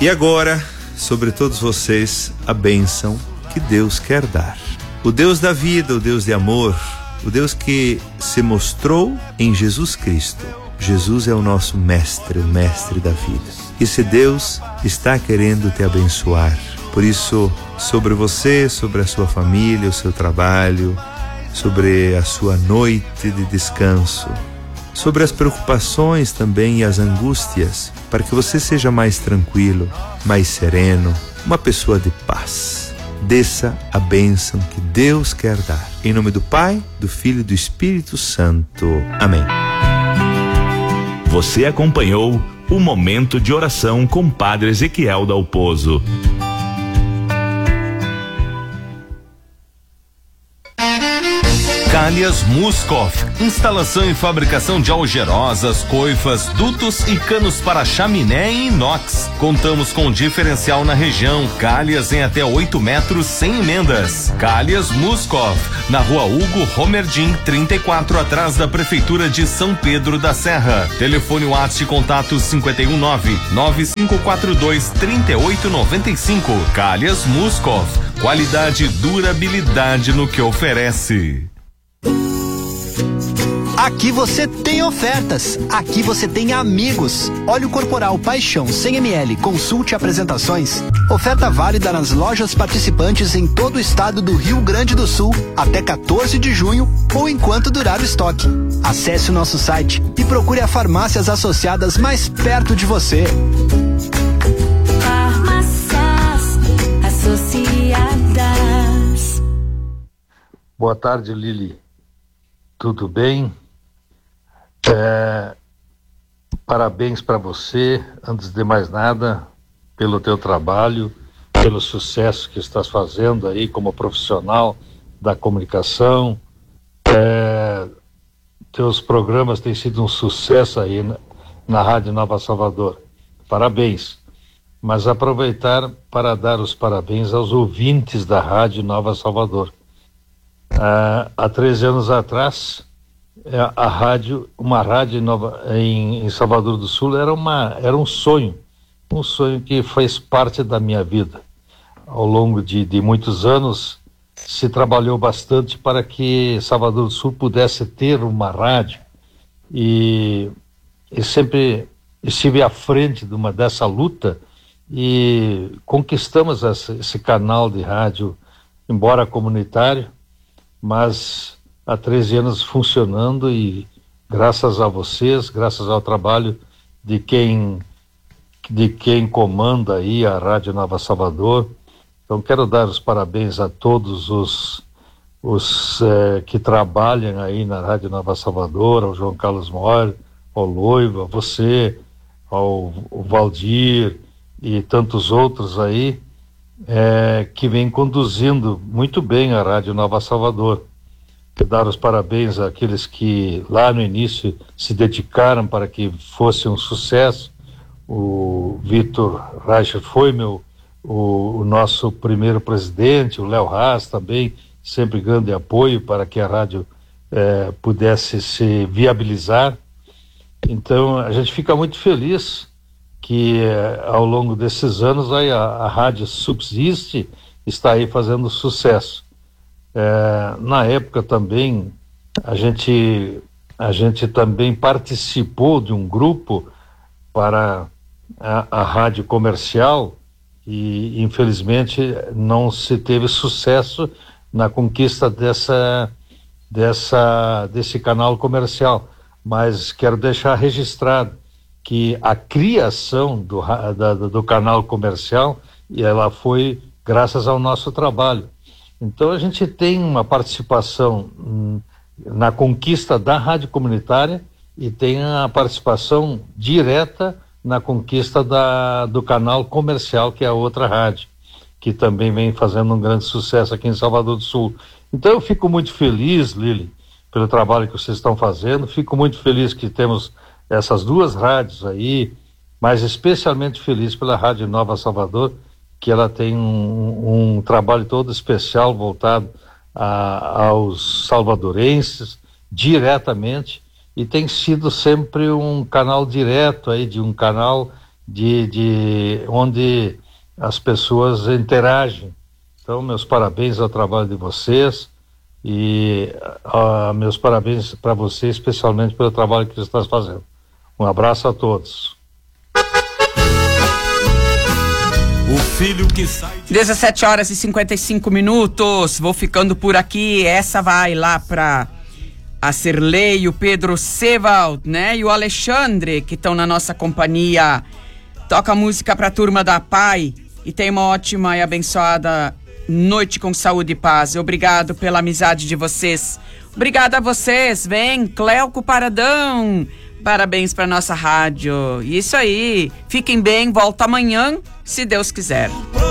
E agora, sobre todos vocês, a bênção que Deus quer dar. O Deus da vida, o Deus de amor, o Deus que se mostrou em Jesus Cristo. Jesus é o nosso mestre, o mestre da vida. Esse Deus está querendo te abençoar. Por isso, sobre você, sobre a sua família, o seu trabalho, sobre a sua noite de descanso, sobre as preocupações também e as angústias, para que você seja mais tranquilo, mais sereno, uma pessoa de paz. Desça a bênção que Deus quer dar. Em nome do Pai, do Filho e do Espírito Santo. Amém. Você acompanhou o Momento de Oração com Padre Ezequiel Dalpozo. Calhas Muskoff, instalação e fabricação de algerosas, coifas, dutos e canos para chaminé em inox. Contamos com diferencial na região, calhas em até 8 metros sem emendas. Calhas Muskoff, na rua Hugo Romerdim, 34, atrás da Prefeitura de São Pedro da Serra. Telefone WhatsApp de contato 519-9542-3895. Calhas Muskoff, qualidade e durabilidade no que oferece. Aqui você tem ofertas, aqui você tem amigos. Óleo corporal Paixão 100 ml, consulte apresentações. Oferta válida nas lojas participantes em todo o estado do Rio Grande do Sul até 14 de junho ou enquanto durar o estoque. Acesse o nosso site e procure as farmácias associadas mais perto de você. Farmácias Associadas. Boa tarde, Lili. Tudo bem? Parabéns para você, antes de mais nada, pelo teu trabalho, pelo sucesso que estás fazendo aí como profissional da comunicação. Teus programas têm sido um sucesso aí na Rádio Nova Salvador. Parabéns. Mas aproveitar para dar os parabéns aos ouvintes da Rádio Nova Salvador. Há 13 anos atrás, uma rádio nova em Salvador do Sul era um sonho que fez parte da minha vida. Ao longo de muitos anos, se trabalhou bastante para que Salvador do Sul pudesse ter uma rádio, e sempre estive à frente dessa luta e conquistamos esse canal de rádio, embora comunitário, mas há 13 anos funcionando, e graças a vocês, graças ao trabalho de quem comanda aí a Rádio Nova Salvador. Então quero dar os parabéns a todos os que trabalham aí na Rádio Nova Salvador, ao João Carlos Moura, ao Loivo, a você, ao Valdir e tantos outros aí, que vem conduzindo muito bem a Rádio Nova Salvador. Dar os parabéns àqueles que lá no início se dedicaram para que fosse um sucesso. O Vitor Reicher foi o nosso primeiro presidente, o Léo Haas também, sempre grande apoio para que a rádio pudesse se viabilizar. Então a gente fica muito feliz que ao longo desses anos aí a rádio subsiste, está aí fazendo sucesso. Na época também a gente também participou de um grupo para a rádio comercial, e infelizmente não se teve sucesso na conquista desse canal comercial, mas quero deixar registrado que a criação do canal comercial, ela foi graças ao nosso trabalho. Então a gente tem uma participação na conquista da rádio comunitária e tem a participação direta na conquista do canal comercial, que é a outra rádio, que também vem fazendo um grande sucesso aqui em Salvador do Sul. Então eu fico muito feliz, Lili, pelo trabalho que vocês estão fazendo, fico muito feliz que temos essas duas rádios aí, mas especialmente feliz pela Rádio Nova Salvador, que ela tem um trabalho todo especial voltado aos salvadorenses, diretamente, e tem sido sempre um canal direto aí, de um canal onde as pessoas interagem. Então, meus parabéns ao trabalho de vocês e meus parabéns para você, especialmente pelo trabalho que você está fazendo. Um abraço a todos. O filho que sai... 17 horas e 55 minutos. Vou ficando por aqui. Essa vai lá para a Cirlei, o Pedro Sevald, né? E o Alexandre, que estão na nossa companhia. Toca música para a turma da PAI. E tem uma ótima e abençoada noite com saúde e paz. Obrigado pela amizade de vocês. Obrigada a vocês. Vem, Cleuco Paradão. Parabéns para nossa rádio. Isso aí. Fiquem bem. Volta amanhã, se Deus quiser.